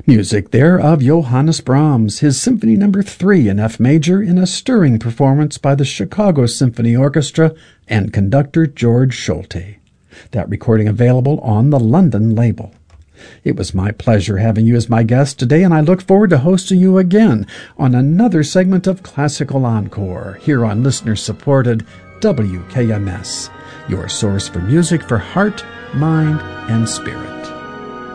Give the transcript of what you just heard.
Music there of Johannes Brahms, his Symphony No. 3 in F major in a stirring performance by the Chicago Symphony Orchestra and conductor George Solti. That recording available on the London label. It was my pleasure having you as my guest today, and I look forward to hosting you again on another segment of Classical Encore here on listener-supported WKMS, your source for music for heart, mind, and spirit.